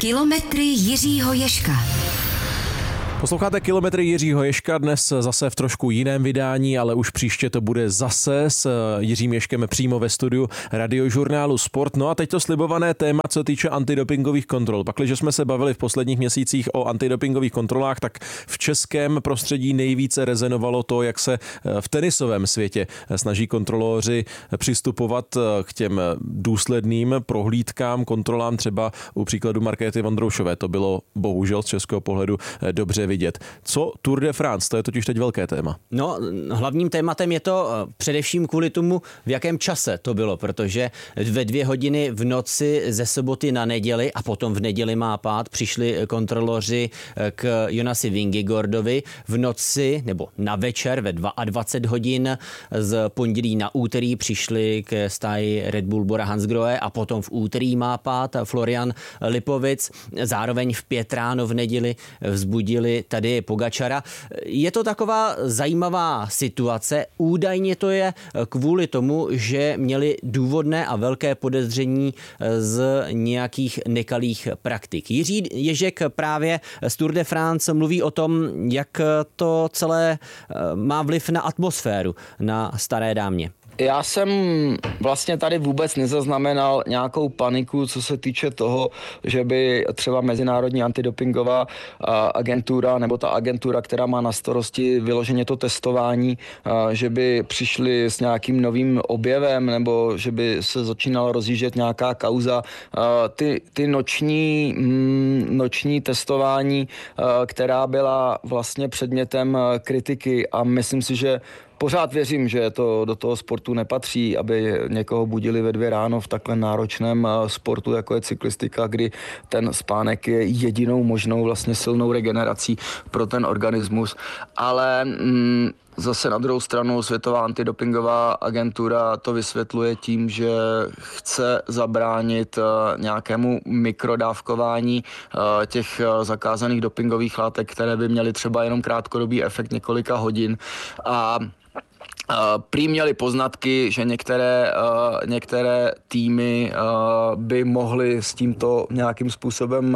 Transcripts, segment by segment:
Kilometry Jiřího Ježka. Posloucháte Kilometry Jiřího Ježka, dnes zase v trošku jiném vydání, ale už příště to bude zase s Jiřím Ježkem přímo ve studiu Radiožurnálu Sport. No a teď to slibované téma, co týče antidopingových kontrol. Pakliže jsme se bavili v posledních měsících o antidopingových kontrolách, tak v českém prostředí nejvíce rezonovalo to, jak se v tenisovém světě snaží kontroloři přistupovat k těm důsledným prohlídkám, kontrolám, třeba u příkladu Markéty Vondroušové. To bylo bohužel z českého pohledu dobře vidět. Co Tour de France? To je totiž teď velké téma. No, hlavním tématem je to především kvůli tomu, v jakém čase to bylo, protože ve 2 hodiny v noci ze soboty na neděli a potom v neděli má pád přišli kontroloři k Jonasi Vingegaardovi v noci nebo na večer ve 22 hodin z pondělí na úterý přišli k stáji Red Bull Bora Hansgrohe a potom v úterý má pád Florian Lipovic. Zároveň v 5 ráno v neděli vzbudili tady Pogačara. Je to taková zajímavá situace. Údajně to je kvůli tomu, že měli důvodné a velké podezření z nějakých nekalých praktik. Jiří Ježek právě z Tour de France mluví o tom, jak to celé má vliv na atmosféru na Staré dámě. Já jsem vlastně tady vůbec nezaznamenal nějakou paniku, co se týče toho, že by třeba Mezinárodní antidopingová agentura nebo ta agentura, která má na starosti vyloženě to testování, že by přišli s nějakým novým objevem nebo že by se začínala rozjíždět nějaká kauza. Ty noční testování, která byla vlastně předmětem kritiky a myslím si, že pořád věřím, že to do toho sportu nepatří, aby někoho budili ve 2 ráno v takhle náročném sportu, jako je cyklistika, kdy ten spánek je jedinou možnou vlastně silnou regenerací pro ten organismus. Ale zase na druhou stranu Světová antidopingová agentura to vysvětluje tím, že chce zabránit nějakému mikrodávkování těch zakázaných dopingových látek, které by měly třeba jenom krátkodobý efekt několika hodin. A prý měli poznatky, že některé týmy by mohly s tímto nějakým způsobem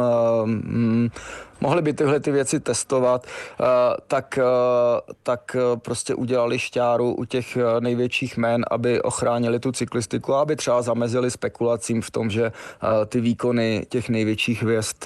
mohli by tyhle ty věci testovat, tak prostě udělali šťáru u těch největších jmén, aby ochránili tu cyklistiku a aby třeba zamezili spekulacím v tom, že ty výkony těch největších hvězd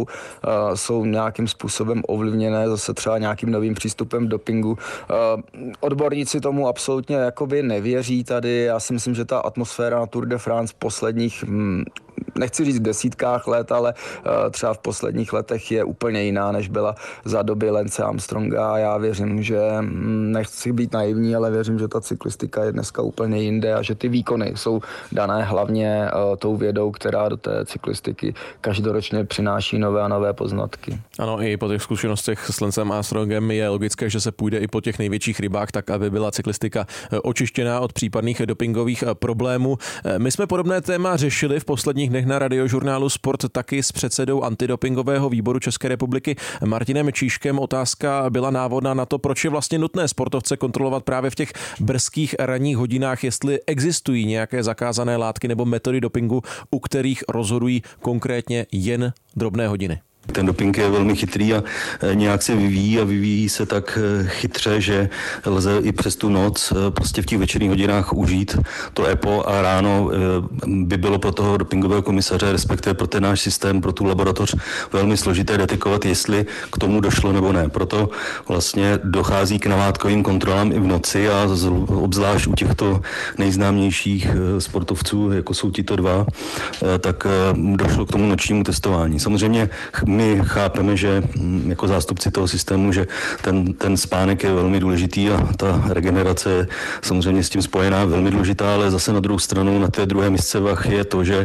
jsou nějakým způsobem ovlivněné zase třeba nějakým novým přístupem dopingu. Odborníci tomu absolutně jakoby nevěří tady. Já si myslím, že ta atmosféra na Tour de France v posledních nechci říct desítkách let, ale třeba v posledních letech je úplně jiná, než byla za doby Lance Armstronga. Já věřím, že nechci být naivní, ale věřím, že ta cyklistika je dneska úplně jinde a že ty výkony jsou dané hlavně tou vědou, která do té cyklistiky každoročně přináší nové a nové poznatky. Ano, i po těch zkušenostech s Lancem Armstrongem je logické, že se půjde i po těch největších rybách, tak aby byla cyklistika očištěná od případných dopingových problémů. My jsme podobné téma řešili v posledních dnech na Radiožurnálu Sport taky s předsedou antidopingového výboru České republiky Martinem Čížkem. Otázka byla návodná na to, proč je vlastně nutné sportovce kontrolovat právě v těch brzkých ranních hodinách, jestli existují nějaké zakázané látky nebo metody dopingu, u kterých rozhodují konkrétně jen drobné hodiny. Ten doping je velmi chytrý a nějak se vyvíjí a vyvíjí se tak chytře, že lze i přes tu noc prostě v těch večerních hodinách užít to EPO a ráno by bylo pro toho dopingového komisaře, respektive pro ten náš systém, pro tu laboratoř velmi složité detekovat, jestli k tomu došlo nebo ne. Proto vlastně dochází k namátkovým kontrolám i v noci a obzvlášť u těchto nejznámějších sportovců, jako jsou tito 2, tak došlo k tomu nočnímu testování. Samozřejmě my chápeme, že jako zástupci toho systému, že ten spánek je velmi důležitý a ta regenerace je samozřejmě s tím spojená velmi důležitá, ale zase na druhou stranu na té druhé misce vah je to, že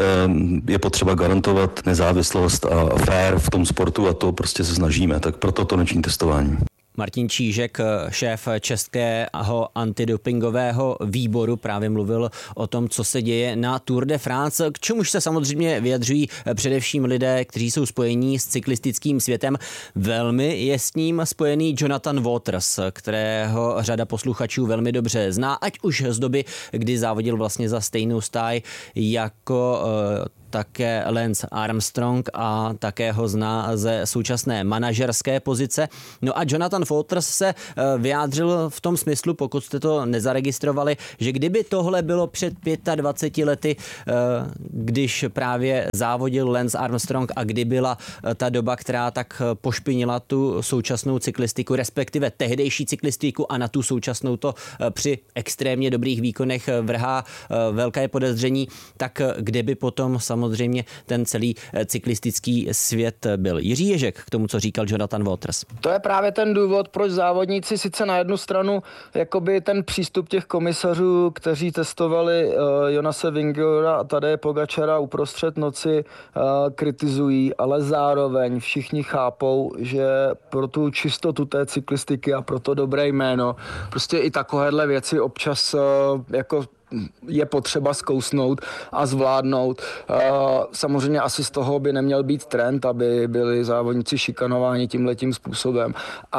je potřeba garantovat nezávislost a fér v tom sportu a to prostě se snažíme, tak proto to noční testování. Martin Čížek, šéf Českého antidopingového výboru, právě mluvil o tom, co se děje na Tour de France, k čemuž se samozřejmě vyjadřují především lidé, kteří jsou spojení s cyklistickým světem. Velmi je s ním spojený Jonathan Waters, kterého řada posluchačů velmi dobře zná, ať už z doby, kdy závodil vlastně za stejnou stáj jako také Lance Armstrong a také ho zná ze současné manažerské pozice. No a Jonathan Walters se vyjádřil v tom smyslu, pokud jste to nezaregistrovali, že kdyby tohle bylo před 25 lety, když právě závodil Lance Armstrong a kdy byla ta doba, která tak pošpinila tu současnou cyklistiku, respektive tehdejší cyklistiku a na tu současnou to při extrémně dobrých výkonech vrhá velké podezření, tak kde by potom samozřejmě ten celý cyklistický svět byl. Jiří Ježek k tomu, co říkal Jonathan Walters. To je právě ten důvod, proč závodníci sice na jednu stranu jakoby ten přístup těch komisařů, kteří testovali Jonase Vingegaarda a Tadeje Pogačara uprostřed noci, kritizují, ale zároveň všichni chápou, že pro tu čistotu té cyklistiky a pro to dobré jméno prostě i takovéhle věci občas jako je potřeba zkousnout a zvládnout. Samozřejmě asi z toho by neměl být trend, aby byli závodníci šikanováni tímhletím způsobem,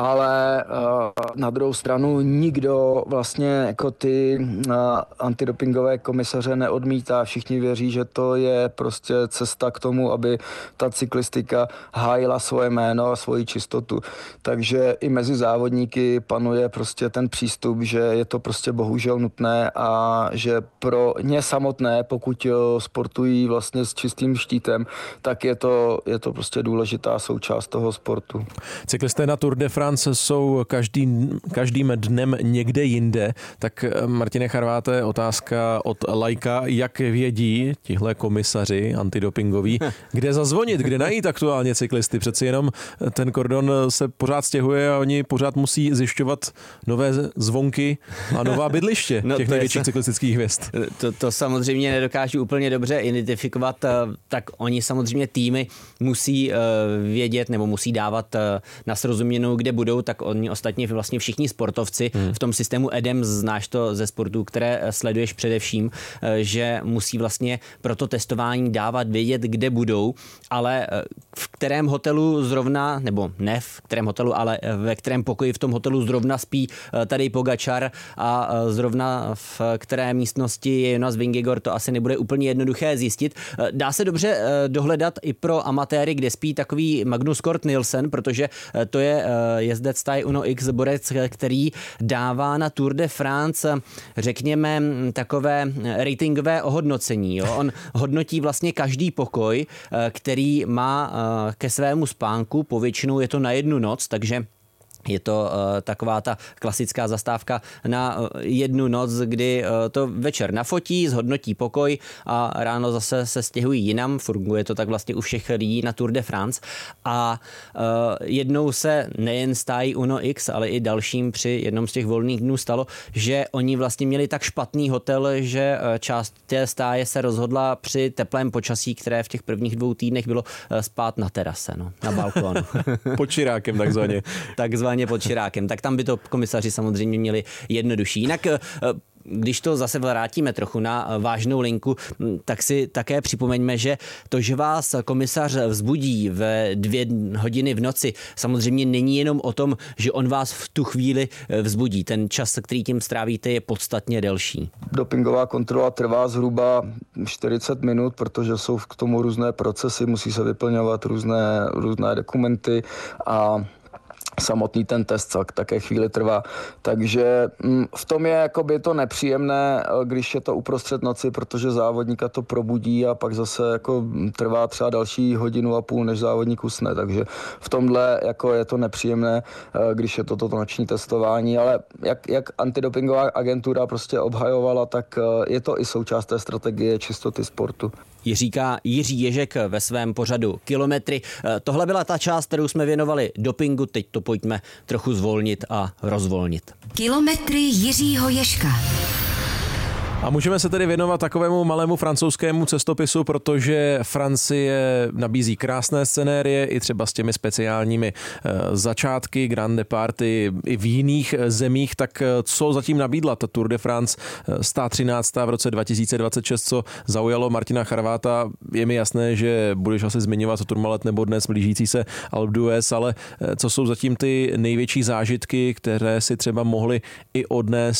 ale na druhou stranu nikdo vlastně jako ty antidopingové komisaře neodmítá. Všichni věří, že to je prostě cesta k tomu, aby ta cyklistika hájila svoje jméno a svoji čistotu. Takže i mezi závodníky panuje prostě ten přístup, že je to prostě bohužel nutné a že pro ně samotné, pokud sportují vlastně s čistým štítem, tak je to prostě důležitá součást toho sportu. Cyklisté na Tour de France jsou každým dnem někde jinde, tak Martine Charváte, otázka od laika, jak vědí tihle komisaři antidopingoví, kde zazvonit, kde najít aktuálně cyklisty, přeci jenom ten kordon se pořád stěhuje a oni pořád musí zjišťovat nové zvonky a nová bydliště těch největších cyklistických hvězd. To samozřejmě nedokážu úplně dobře identifikovat, tak oni samozřejmě týmy musí vědět nebo musí dávat na srozuměnou, kde budou, tak oni ostatně vlastně všichni sportovci v tom systému EDEM, znáš to ze sportů, které sleduješ především, že musí vlastně pro to testování dávat vědět, kde budou, ale v kterém hotelu zrovna, nebo ne v kterém hotelu, ale ve kterém pokoji v tom hotelu zrovna spí Tadej Pogačar a zrovna v které místnosti je Jonas Vingegaard, to asi nebude úplně jednoduché zjistit. Dá se dobře dohledat i pro amatéry, kde spí takový Magnus Cort Nielsen, protože to je jezdec Thai Uno X borec, který dává na Tour de France, řekněme, takové ratingové ohodnocení. Jo? On hodnotí vlastně každý pokoj, který má ke svému spánku, povětšinou je to na jednu noc, takže je to taková ta klasická zastávka na jednu noc, kdy to večer nafotí, zhodnotí pokoj a ráno zase se stěhují jinam. Funguje to tak vlastně u všech lidí na Tour de France. A jednou se nejen stájí Uno X, ale i dalším při jednom z těch volných dnů stalo, že oni vlastně měli tak špatný hotel, že část té stáje se rozhodla při teplém počasí, které v těch prvních 2 týdnech bylo, spát na terase, na balkónu. Pod Čirákem takzvaně. Takzvaně pod Čirákem. Tak tam by to komisaři samozřejmě měli jednodušší. Jinak když to zase vrátíme trochu na vážnou linku, tak si také připomeňme, že to, že vás komisař vzbudí ve 2 hodiny v noci, samozřejmě není jenom o tom, že on vás v tu chvíli vzbudí. Ten čas, který tím strávíte, je podstatně delší. Dopingová kontrola trvá zhruba 40 minut, protože jsou k tomu různé procesy, musí se vyplňovat různé dokumenty a samotný ten test také chvíli trvá. Takže v tom je jakoby to nepříjemné, když je to uprostřed noci, protože závodníka to probudí a pak zase jako trvá třeba další 1,5 hodiny, než závodník usne. Takže v tomhle jako je to nepříjemné, když je toto noční testování, ale jak antidopingová agentura prostě obhajovala, tak je to i součást té strategie čistoty sportu. Říká Jiří Ježek ve svém pořadu Kilometry. Tohle byla ta část, kterou jsme věnovali dopingu, teď to pojďme trochu zvolnit a rozvolnit. Kilometry Jiřího Ježka. A můžeme se tedy věnovat takovému malému francouzskému cestopisu, protože Francie nabízí krásné scenérie i třeba s těmi speciálními začátky, grande party i v jiných zemích. Tak co zatím nabídla ta Tour de France 113. v roce 2026, co zaujalo Martina Charváta? Je mi jasné, že budeš asi zmiňovat Tourmalet nebo dnes blížící se Alpe d'Huez, ale co jsou zatím ty největší zážitky, které si třeba mohli i odnést